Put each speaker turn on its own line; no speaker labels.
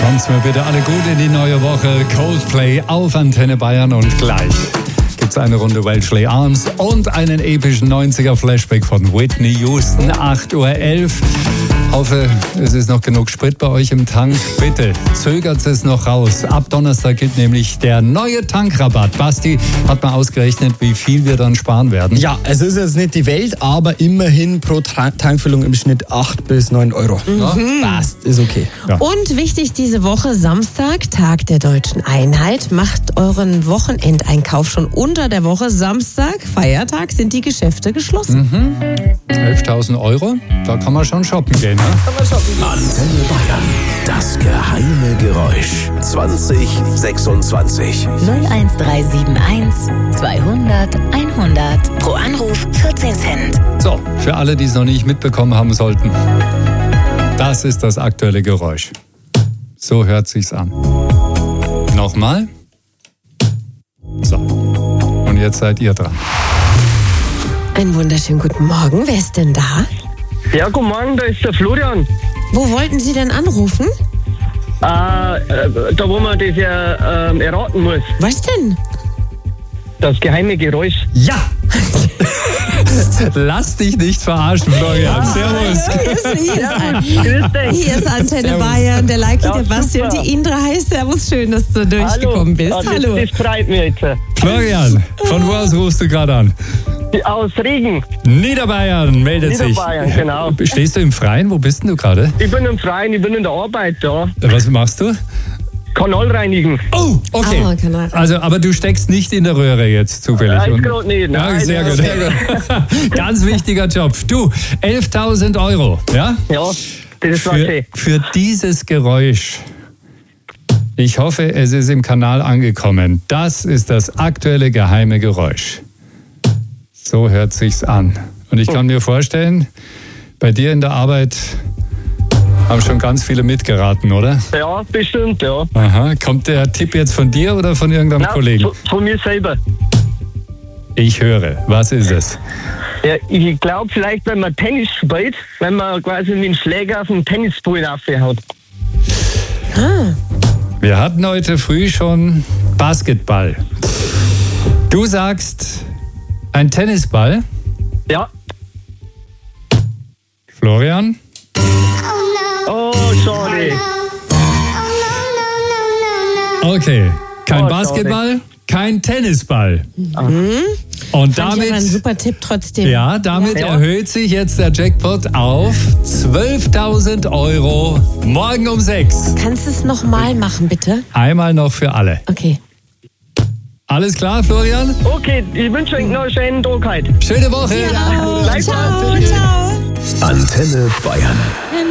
Kommt's mir bitte alle gut in die neue Woche. Coldplay auf Antenne Bayern und gleich gibt's eine Runde Welshly Arms und einen epischen 90er-Flashback von Whitney Houston, 8.11 Uhr. Hoffe, es ist noch genug Sprit bei euch im Tank. Bitte zögert es noch raus. Ab Donnerstag gilt nämlich der neue Tankrabatt. Basti hat mal ausgerechnet, wie viel wir dann sparen werden.
Ja, es ist jetzt nicht die Welt, aber immerhin pro Tankfüllung im Schnitt 8 bis 9 Euro. Passt, ist okay.
Ja.
Und wichtig diese Woche, Samstag, Tag der Deutschen Einheit. Macht euren Wochenendeinkauf schon unter der Woche. Samstag, Feiertag, sind die Geschäfte geschlossen.
11.000 Euro, da kann man schon shoppen gehen. Ne?
Antenne Bayern, das geheime Geräusch. 2026.
01371 200 100. Pro Anruf 14 Cent.
So, für alle, die es noch nicht mitbekommen haben sollten, das ist das aktuelle Geräusch. So hört sich's an. Nochmal. So, und jetzt seid ihr dran.
Einen wunderschönen guten Morgen. Wer ist denn da?
Ja, guten Morgen, da ist der Florian.
Wo wollten Sie denn anrufen?
Da wo man das ja erraten muss.
Was denn?
Das geheime Geräusch.
Ja! Lass dich nicht verarschen, Florian. Servus.
Hier ist Antenne
Servus.
Bayern, der Leiki,
Ja,
der Basti und
super.
die Indra. Hi, servus, schön, dass du durchgekommen bist.
Ja,
Hallo.
Das freut mich jetzt.
Florian, von wo aus rufst du gerade an?
Aus Regen.
Niederbayern meldet sich.
Niederbayern, genau.
Stehst du im Freien? Wo bist denn du gerade?
Ich bin im Freien, ich bin in der Arbeit da.
Was machst du?
Kanal reinigen.
Oh, okay.
Ah, Kanal.
Also, aber du steckst nicht in der Röhre jetzt zufällig.
Ja,
Und-
gerade nicht.
Ja,
Nein,
sehr
ja,
gut. Ganz wichtiger Job. Du, 11.000 Euro, ja?
Ja, das war schön.
Für dieses Geräusch. Ich hoffe, es ist im Kanal angekommen. Das ist das aktuelle geheime Geräusch. So hört sich's an. Und ich kann mir vorstellen, bei dir in der Arbeit haben schon ganz viele mitgeraten, oder?
Ja, bestimmt, ja.
Aha. Kommt der Tipp jetzt von dir oder von irgendeinem
Nein,
Kollegen?
von mir selber.
Ich höre. Was ist es?
Ja, ich glaube vielleicht, wenn man Tennis spielt, wenn man quasi mit dem Schläger auf den Tennisball raufhaut.
Wir hatten heute früh schon Basketball. Du sagst ein Tennisball.
Ja.
Florian?
Oh, sorry.
Okay. Kein
Oh,
Basketball, kein Tennisball. Und
Fand ich aber ein
damit,
super Tipp trotzdem.
ja, damit
Ja.
erhöht sich jetzt der Jackpot auf 12.000 Euro. Morgen um 6.
Kannst du es nochmal machen, bitte?
Einmal noch für alle.
Okay.
Alles klar, Florian?
Okay, ich wünsche euch noch einen schönen Tag heute.
Schöne Woche.
Ciao,
Gleichfalls.
ciao.
Antenne Bayern.